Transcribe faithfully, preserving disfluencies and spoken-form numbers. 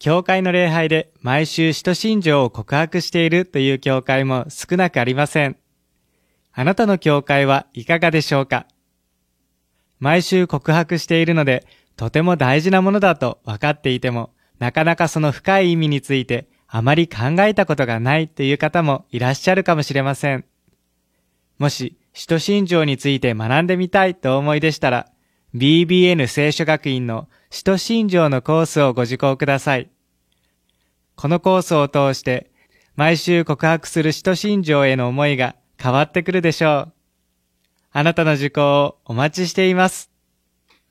教会の礼拝で毎週使徒信条を告白しているという教会も少なくありません。あなたの教会はいかがでしょうか？毎週告白しているので、とても大事なものだと分かっていても、なかなかその深い意味についてあまり考えたことがないという方もいらっしゃるかもしれません。もし、使徒信条について学んでみたいとお思いでしたら、ビービーエヌ 聖書学院の使徒信条のコースをご受講ください。このコースを通して、毎週告白する使徒信条への思いが変わってくるでしょう。あなたの受講をお待ちしています。